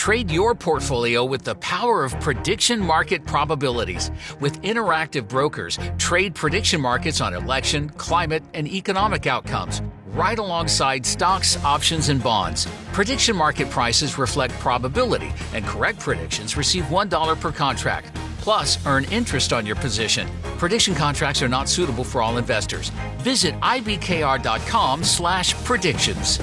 Trade your portfolio with the power of prediction market probabilities. With interactive brokers, trade prediction markets on election, climate, and economic outcomes, right alongside stocks, options, and bonds. Prediction market prices reflect probability, and correct predictions receive $1 per contract. Plus, earn interest on your position. Prediction contracts are not suitable for all investors. Visit ibkr.com/predictions.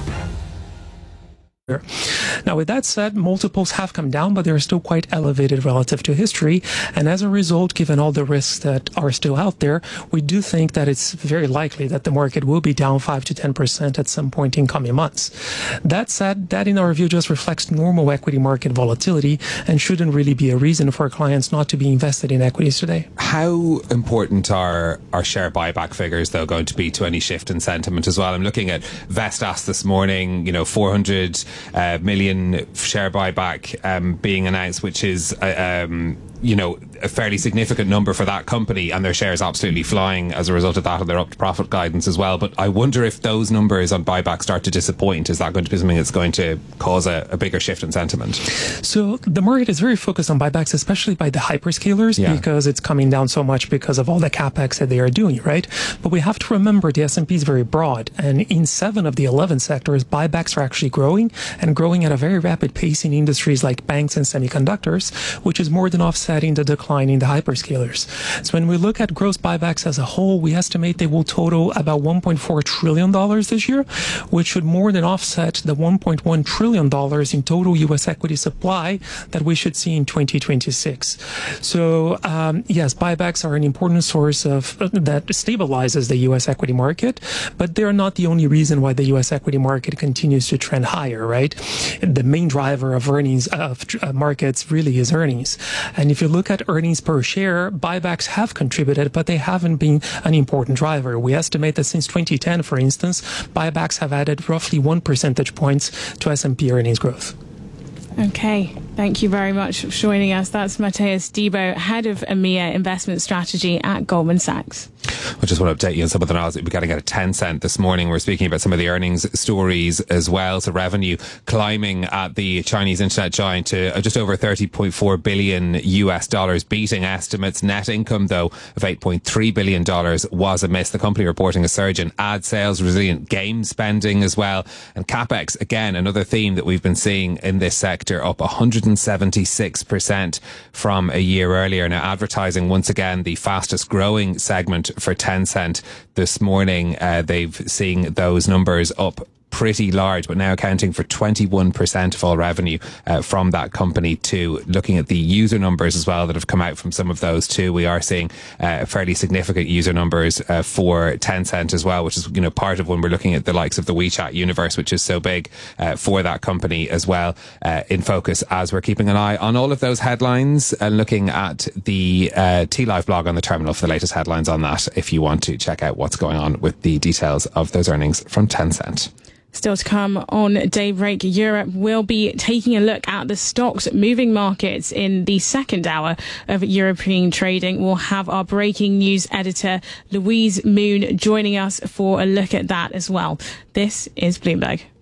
Now, with that said, multiples have come down, but they're still quite elevated relative to history. And as a result, given all the risks that are still out there, we do think that it's very likely that the market will be down 5 to 10% at some point in coming months. That said, that in our view just reflects normal equity market volatility and shouldn't really be a reason for clients not to be invested in equities today. How important are our share buyback figures, though, going to be to any shift in sentiment as well? I'm looking at Vestas this morning, 400 million share buyback being announced, which is a fairly significant number for that company, and their shares absolutely flying as a result of that, and they're up to profit guidance as well. But I wonder if those numbers on buyback start to disappoint, is that going to be something that's going to cause a bigger shift in sentiment? So the market is very focused on buybacks, especially by the hyperscalers, because it's coming down so much because of all the capex that they are doing, right? But we have to remember the S&P is very broad, and in 7 of the 11 sectors, buybacks are actually growing, and growing at a very rapid pace in industries like banks and semiconductors, which is more than offsetting the decline in the hyperscalers. So when we look at gross buybacks as a whole, we estimate they will total about $1.4 trillion this year, which should more than offset the $1.1 trillion in total U.S. equity supply that we should see in 2026. So yes, buybacks are an important source of that stabilizes the U.S. equity market, but they're not the only reason why the U.S. equity market continues to trend higher, right? The main driver of earnings of markets really is earnings. And if you look at earnings per share, buybacks have contributed, but they haven't been an important driver. We estimate that since 2010, for instance, buybacks have added roughly 1 percentage points to S&P earnings growth. Okay, thank you very much for joining us. That's Matthias Debo, Head of EMEA Investment Strategy at Goldman Sachs. I just want to update you on some of the analysis we're getting at Tencent this morning. We're speaking about some of the earnings stories as well. So revenue climbing at the Chinese internet giant to just over $30.4 billion US dollars, beating estimates. Net income, though, of $8.3 billion was a miss. The company reporting a surge in ad sales, resilient game spending as well. And CapEx, again, another theme that we've been seeing in this sector, up 176% from a year earlier. Now, advertising, once again, the fastest growing segment for Tencent this morning. They've seen those numbers up pretty large, but now accounting for 21% of all revenue from that company too. Looking at the user numbers as well that have come out from some of those too, we are seeing fairly significant user numbers for Tencent as well, which is part of when we're looking at the likes of the WeChat universe, which is so big for that company as well, in focus as we're keeping an eye on all of those headlines and looking at the T-Live blog on the terminal for the latest headlines on that, if you want to check out what's going on with the details of those earnings from Tencent. Still to come on Daybreak Europe, we'll be taking a look at the stocks moving markets in the second hour of European trading. We'll have our breaking news editor, Louise Moon, joining us for a look at that as well. This is Bloomberg.